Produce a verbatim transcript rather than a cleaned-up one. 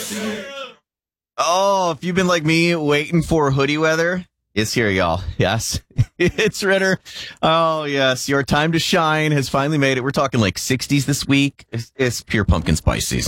Oh, if you've been like me waiting for hoodie weather, it's here, y'all. Yes, it's Ritter. Oh, yes. Your time to shine has finally made it. We're talking like sixties this week. It's, it's pure pumpkin spice season.